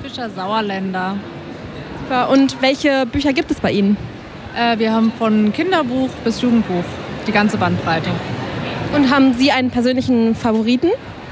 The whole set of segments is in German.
typischer Sauerländer. Und welche Bücher gibt es bei Ihnen? Wir haben von Kinderbuch bis Jugendbuch die ganze Bandbreite. Und haben Sie einen persönlichen Favoriten?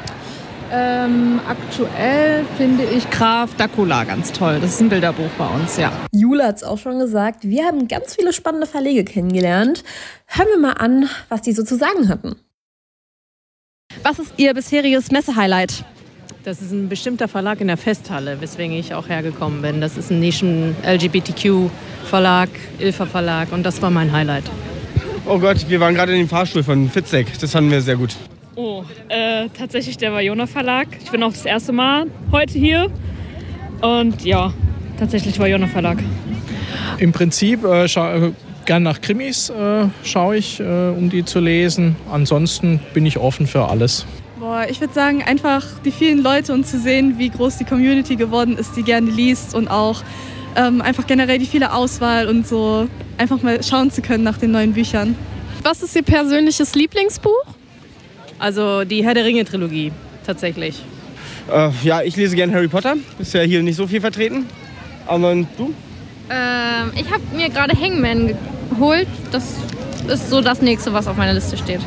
Aktuell finde ich Graf Dracula ganz toll. Das ist ein Bilderbuch bei uns, ja. Jule hat es auch schon gesagt, wir haben ganz viele spannende Verlege kennengelernt. Hören wir mal an, was die so zu sagen hatten. Was ist Ihr bisheriges Messehighlight? Das ist ein bestimmter Verlag in der Festhalle, weswegen ich auch hergekommen bin. Das ist ein Nischen-LGBTQ-Verlag, Ilfa-Verlag, und das war mein Highlight. Oh Gott, wir waren gerade in dem Fahrstuhl von Fitzek. Das fanden wir sehr gut. Tatsächlich der Vajona Verlag. Ich bin auch das erste Mal heute hier. Und ja, tatsächlich Vajona Verlag. Im Prinzip gern nach Krimis schaue ich, um die zu lesen. Ansonsten bin ich offen für alles. Ich würde sagen, einfach die vielen Leute und zu sehen, wie groß die Community geworden ist, die gerne liest, und auch einfach generell die viele Auswahl und so einfach mal schauen zu können nach den neuen Büchern. Was ist Ihr persönliches Lieblingsbuch? Also die Herr der Ringe-Trilogie, tatsächlich. Ja, ich lese gerne Harry Potter. Ist ja hier nicht so viel vertreten. Aber du? Ich habe mir gerade Hangman geholt. Das ist so das Nächste, was auf meiner Liste steht.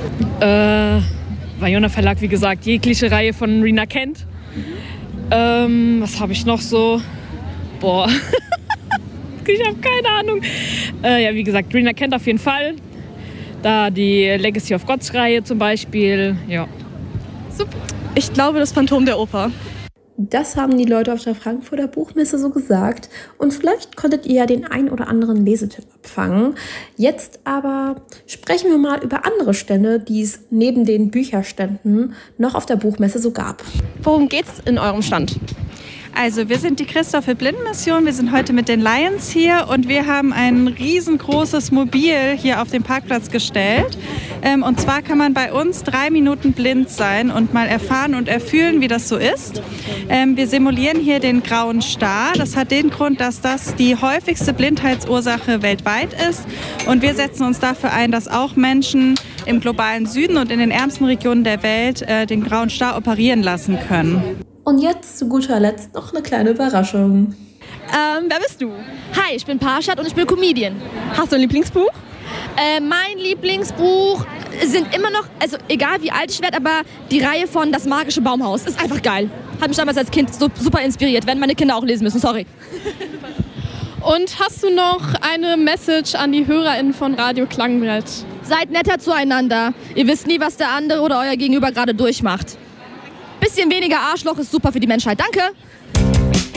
Vajona Verlag, wie gesagt, jegliche Reihe von Rina Kent. Was habe ich noch so? Ich habe keine Ahnung. Ja, wie gesagt, Rina Kent auf jeden Fall. Da die Legacy of Gods Reihe zum Beispiel, ja. Super. Ich glaube, das Phantom der Oper. Das haben die Leute auf der Frankfurter Buchmesse so gesagt. Und vielleicht konntet ihr ja den ein oder anderen Lesetipp abfangen. Jetzt aber sprechen wir mal über andere Stände, die es neben den Bücherständen noch auf der Buchmesse so gab. Worum geht's in eurem Stand? Also wir sind die Christopher Blinden Mission, wir sind heute mit den Lions hier und wir haben ein riesengroßes Mobil hier auf den Parkplatz gestellt. Und zwar kann man bei uns 3 Minuten blind sein und mal erfahren und erfühlen, wie das so ist. Wir simulieren hier den grauen Star. Das hat den Grund, dass das die häufigste Blindheitsursache weltweit ist. Und wir setzen uns dafür ein, dass auch Menschen im globalen Süden und in den ärmsten Regionen der Welt den grauen Star operieren lassen können. Und jetzt zu guter Letzt noch eine kleine Überraschung. Wer bist du? Hi, ich bin Parshad und ich bin Comedian. Hast du ein Lieblingsbuch? Mein Lieblingsbuch sind immer noch, also egal wie alt ich werde, aber die Reihe von Das magische Baumhaus ist einfach geil. Hat mich damals als Kind so super inspiriert. Werden meine Kinder auch lesen müssen, sorry. Und hast du noch eine Message an die HörerInnen von Radio Klangbrett? Seid netter zueinander. Ihr wisst nie, was der andere oder euer Gegenüber gerade durchmacht. Bisschen weniger Arschloch ist super für die Menschheit. Danke!